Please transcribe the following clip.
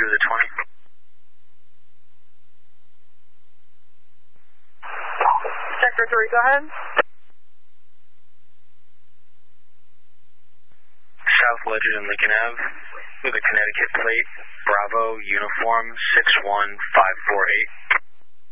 to the 20. Sector 3, go ahead. South Ledger and Lincoln Ave with a Connecticut plate, Bravo, uniform 61548.